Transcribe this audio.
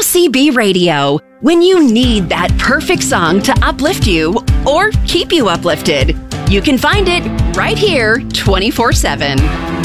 MCB Radio. When you need that perfect song to uplift you or keep you uplifted, you can find it right here 24/7.